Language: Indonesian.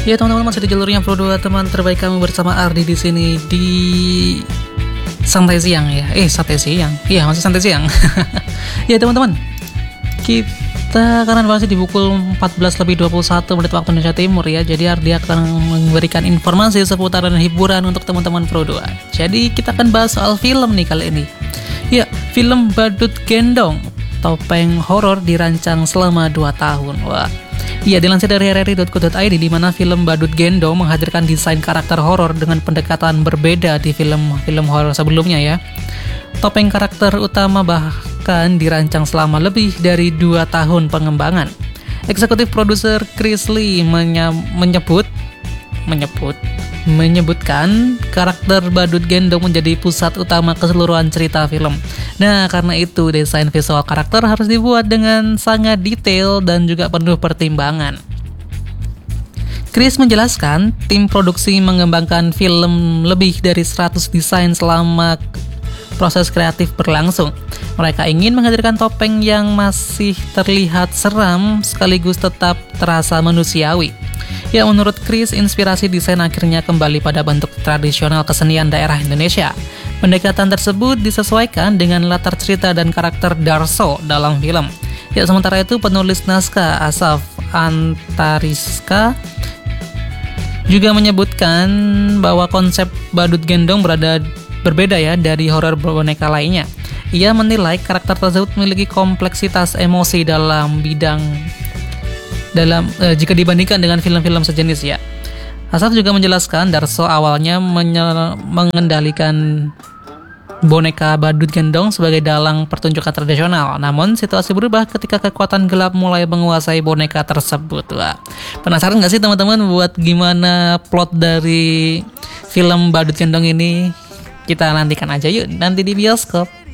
Ya teman-teman, masih di jalurnya Pro 2, teman terbaik kami bersama Ardi di sini di santai siang ya. Santai siang. Iya, masih santai siang. Ya teman-teman, kita karena masih di pukul 14:21 waktu Indonesia Timur ya. Jadi Ardi akan memberikan informasi seputaran hiburan untuk teman-teman Pro 2. Jadi kita akan bahas soal film nih kali ini. Ya, film Badut Gendong, topeng horor dirancang selama 2 tahun. Wah. Iya, dilansir dari rri.co.id, di mana film Badut Gendong menghadirkan desain karakter horor dengan pendekatan berbeda di film horor sebelumnya ya. Topeng karakter utama bahkan dirancang selama lebih dari 2 tahun pengembangan. Eksekutif produser Chris Lee menyebutkan karakter Badut Gendong menjadi pusat utama keseluruhan cerita film. Nah, karena itu desain visual karakter harus dibuat dengan sangat detail dan juga penuh pertimbangan. Chris menjelaskan, tim produksi mengembangkan film lebih dari 100 desain selama proses kreatif berlangsung. Mereka ingin menghadirkan topeng yang masih terlihat seram sekaligus tetap terasa manusiawi. Ya, menurut Chris, inspirasi desain akhirnya kembali pada bentuk tradisional kesenian daerah Indonesia. Pendekatan tersebut disesuaikan dengan latar cerita dan karakter Darso dalam film. Ya, sementara itu penulis naskah Asaf Antariska juga menyebutkan bahwa konsep Badut Gendong berbeda ya dari horor boneka lainnya. Ia menilai karakter tersebut memiliki kompleksitas emosi jika dibandingkan dengan film-film sejenis ya. Asaf juga menjelaskan Darso awalnya mengendalikan boneka Badut Gendong sebagai dalang pertunjukan tradisional. Namun situasi berubah ketika kekuatan gelap mulai menguasai boneka tersebut. Wah, penasaran gak sih teman-teman buat gimana plot dari film Badut Gendong ini? Kita nantikan aja yuk nanti di bioskop.